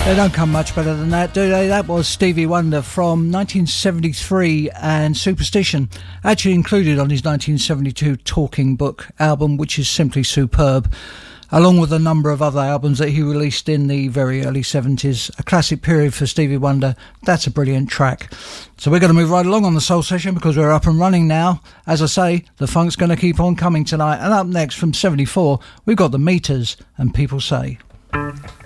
They don't come much better than that, do they? That was Stevie Wonder from 1973 and Superstition, actually included on his 1972 Talking Book album, which is simply superb, along with a number of other albums that he released in the very early 70s. A classic period for Stevie Wonder. That's a brilliant track. So we're going to move right along on the Soul Session because we're up and running now. As I say, the funk's going to keep on coming tonight. And up next from 74, we've got the Meters and People Say.